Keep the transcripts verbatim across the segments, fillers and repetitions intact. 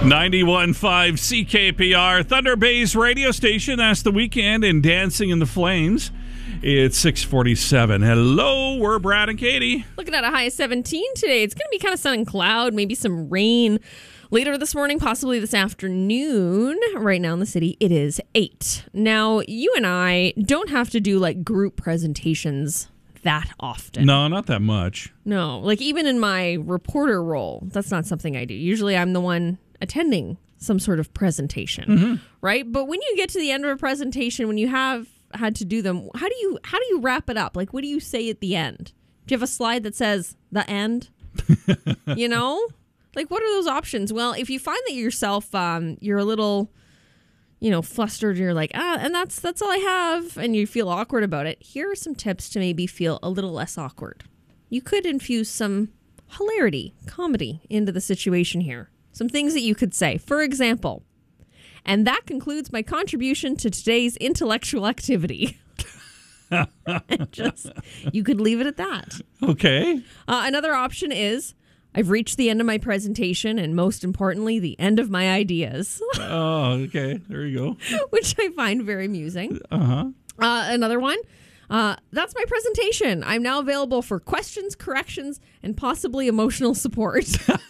ninety-one point five C K P R, Thunder Bay's radio station. That's The Weekend and Dancing in the Flames. It's six forty-seven. Hello, we're Brad and Katie. Looking at a high of seventeen today. It's going to be kind of sun and cloud, maybe some rain later this morning, possibly this afternoon. Right now in the city, it is eight. Now, you and I don't have to do like group presentations that often. No, not that much. No, like even in my reporter role, that's not something I do. Usually I'm the one attending some sort of presentation, mm-hmm. right? But when you get to the end of a presentation, when you have had to do them, how do you how do you wrap it up? Like, what do you say at the end? Do you have a slide that says the end? You know, like what are those options? Well, if you find that yourself, um, you're a little, you know, flustered, you're like, ah, and that's that's all I have, and you feel awkward about it. Here are some tips to maybe feel a little less awkward. You could infuse some hilarity, comedy into the situation here. Some things that you could say. For example, and that concludes my contribution to today's intellectual activity. Just, you could leave it at that. Okay. Uh, another option is, I've reached the end of my presentation and most importantly, the end of my ideas. Oh, okay. There you go. Which I find very amusing. Uh-huh. Uh, another one. Uh, that's my presentation. I'm now available for questions, corrections, and possibly emotional support.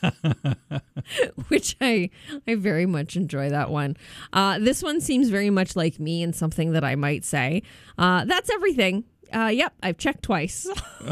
Which I I very much enjoy that one. Uh, this one seems very much like me and something that I might say. Uh, that's everything. Uh, yep, I've checked twice.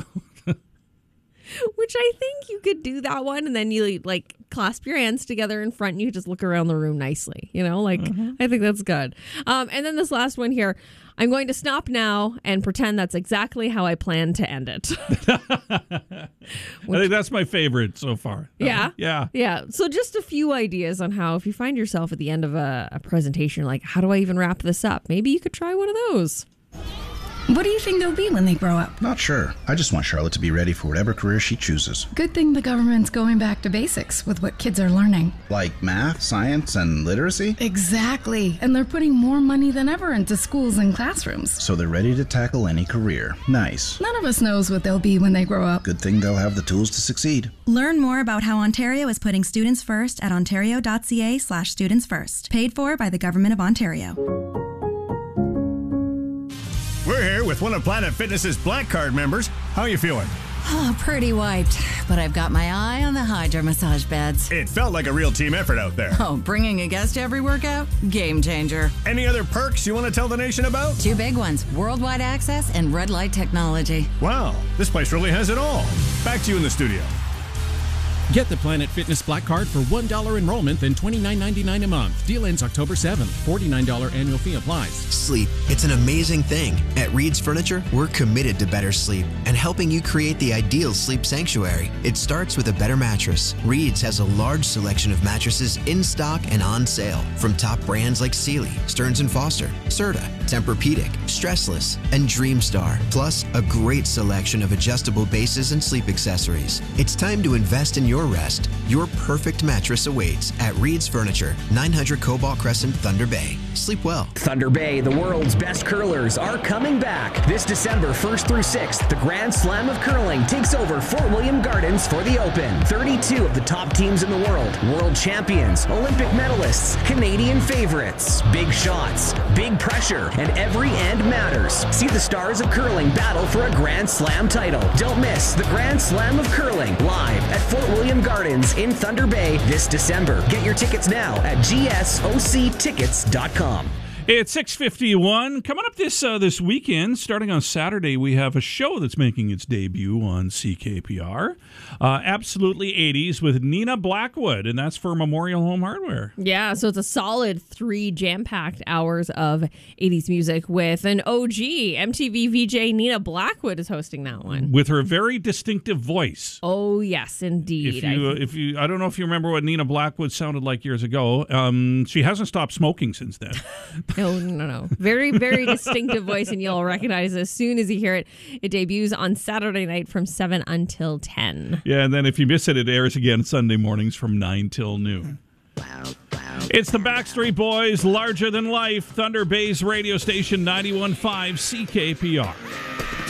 Which I think you could do that one, and then you like clasp your hands together in front and you just look around the room nicely. You know, like mm-hmm. I think that's good. Um, and then this last one here, I'm going to stop now and pretend that's exactly how I plan to end it. I think that's my favorite so far. Yeah? Um, yeah. Yeah. So just a few ideas on how, if you find yourself at the end of a, a presentation, like, how do I even wrap this up? Maybe you could try one of those. What do you think they'll be when they grow up? Not sure. I just want Charlotte to be ready for whatever career she chooses. Good thing the government's going back to basics with what kids are learning. Like math, science, and literacy? Exactly. And they're putting more money than ever into schools and classrooms. So they're ready to tackle any career. Nice. None of us knows what they'll be when they grow up. Good thing they'll have the tools to succeed. Learn more about how Ontario is putting students first at ontario.ca slash students first. Paid for by the Government of Ontario. We're here with one of Planet Fitness's Black Card members. How are you feeling? Oh, pretty wiped. But I've got my eye on the Hydra massage beds. It felt like a real team effort out there. Oh, bringing a guest to every workout? Game changer. Any other perks you want to tell the nation about? Two big ones. Worldwide access and red light technology. Wow, this place really has it all. Back to you in the studio. Get the Planet Fitness Black Card for one dollar enrollment, then twenty-nine ninety-nine a month. Deal ends October seventh. forty-nine dollars annual fee applies. Sleep. It's an amazing thing. At Reed's Furniture, we're committed to better sleep and helping you create the ideal sleep sanctuary. It starts with a better mattress. Reed's has a large selection of mattresses in stock and on sale from top brands like Sealy, Stearns and Foster, Serta, Tempur-Pedic, Stressless, and Dreamstar. Plus, a great selection of adjustable bases and sleep accessories. It's time to invest in your rest. Your perfect mattress awaits at Reed's Furniture, nine hundred Cobalt Crescent, Thunder Bay. Sleep well. Thunder Bay, the world's best curlers, are coming back. This December first through sixth, the Grand Slam of Curling takes over Fort William Gardens for the Open. thirty-two of the top teams in the world, world champions, Olympic medalists, Canadian favorites. Big shots, big pressure, and every end matters. See the stars of curling battle for a Grand Slam title. Don't miss the Grand Slam of Curling live at Fort William Gardens in Thunder Bay this December. Get your tickets now at G S O C tickets dot com. It's six fifty-one. Coming up this uh, this weekend, starting on Saturday, we have a show that's making its debut on C K P R. Uh, Absolutely eighties with Nina Blackwood, and that's for Memorial Home Hardware. Yeah, so it's a solid three jam-packed hours of eighties music with an O G. M T V V J Nina Blackwood is hosting that one. With her very distinctive voice. Oh, yes, indeed. If you, I, if you, I don't know if you remember what Nina Blackwood sounded like years ago. Um, she hasn't stopped smoking since then. No, no, no. Very, very distinctive voice, and you'll recognize it as soon as you hear it. It debuts on Saturday night from seven until ten. Yeah, and then if you miss it, it airs again Sunday mornings from nine till noon. Wow, wow. It's the Backstreet Boys, Larger Than Life, Thunder Bay's radio station, ninety-one point five C K P R.